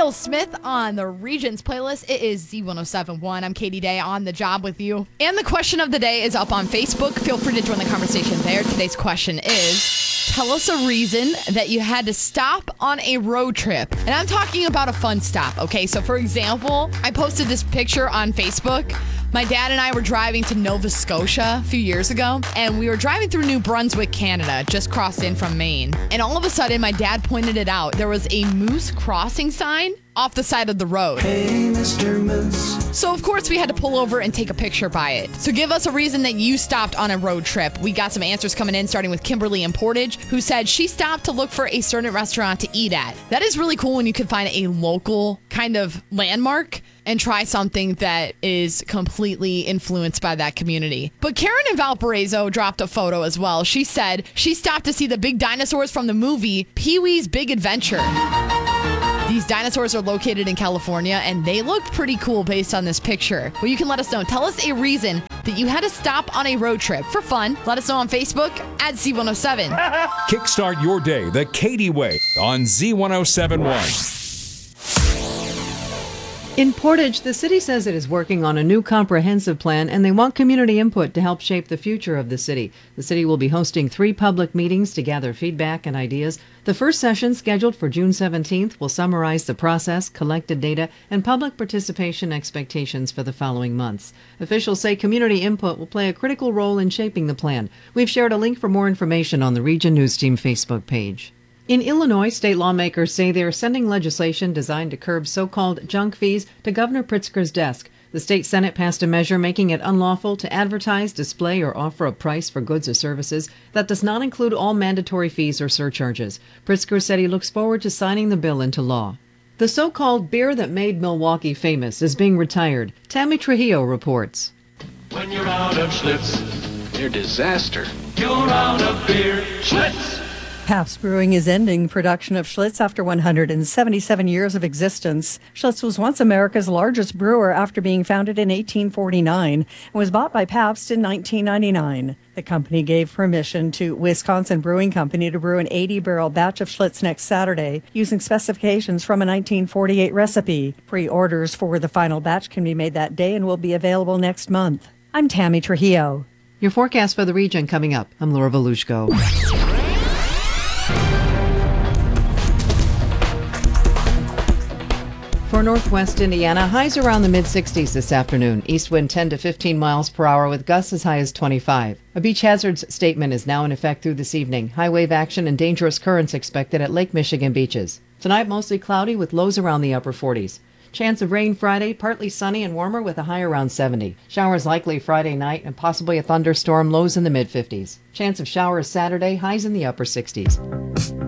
Miles Smith on the Regions playlist. It is Z1071. I'm Katie Day on the job with you. And the question of the day is up on Facebook. Feel free to join the conversation there. Today's question is, tell us a reason that you had to stop on a road trip. And I'm talking about a fun stop, okay? So for example, I posted this picture on Facebook. My dad and I were driving to Nova Scotia a few years ago, and we were driving through New Brunswick, Canada, just crossed in from Maine. And all of a sudden, my dad pointed it out. There was a moose crossing sign off the side of the road. Hey, Mr. Moose. So, of course, we had to pull over and take a picture by it. So give us a reason that you stopped on a road trip. We got some answers coming in, starting with Kimberly in Portage, who said she stopped to look for a certain restaurant to eat at. That is really cool when you can find a local kind of landmark and try something that is completely influenced by that community. But Karen in Valparaiso dropped a photo as well. She said she stopped to see the big dinosaurs from the movie Pee-wee's Big Adventure. These dinosaurs are located in California, and they looked pretty cool based on this picture. Well, you can let us know. Tell us a reason that you had to stop on a road trip for fun. Let us know on Facebook at Z107. Kickstart your day the Katie way on Z1071. In Portage, the city says it is working on a new comprehensive plan, and they want community input to help shape the future of the city. The city will be hosting 3 public meetings to gather feedback and ideas. The first session, scheduled for June 17th, will summarize the process, collected data, and public participation expectations for the following months. Officials say community input will play a critical role in shaping the plan. We've shared a link for more information on the Region News Team Facebook page. In Illinois, state lawmakers say they are sending legislation designed to curb so-called junk fees to Governor Pritzker's desk. The state Senate passed a measure making it unlawful to advertise, display, or offer a price for goods or services that does not include all mandatory fees or surcharges. Pritzker said he looks forward to signing the bill into law. The so-called beer that made Milwaukee famous is being retired. Tammy Trujillo reports. When you're out of Schlitz, They're disaster. you're out of beer. Schlitz! Pabst Brewing is ending production of Schlitz after 177 years of existence. Schlitz was once America's largest brewer after being founded in 1849 and was bought by Pabst in 1999. The company gave permission to Wisconsin Brewing Company to brew an 80-barrel batch of Schlitz next Saturday using specifications from a 1948 recipe. Pre-orders for the final batch can be made that day and will be available next month. I'm Tammy Trujillo. Your forecast for the region coming up. I'm Laura Volushko. For northwest Indiana, highs around the mid-60s this afternoon. East wind 10 to 15 miles per hour with gusts as high as 25. A beach hazards statement is now in effect through this evening. High wave action and dangerous currents expected at Lake Michigan beaches. Tonight, mostly cloudy with lows around the upper 40s. Chance of rain Friday, partly sunny and warmer with a high around 70. Showers likely Friday night and possibly a thunderstorm, lows in the mid-50s. Chance of showers Saturday, highs in the upper 60s.